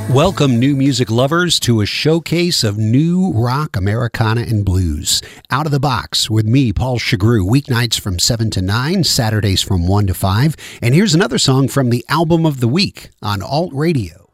Welcome, new music lovers, to a showcase of new rock, Americana, and blues. Out of the Box with me, Paul Chagru, weeknights from 7 to 9, Saturdays from 1 to 5. And here's another song from the Album of the Week on Alt Radio.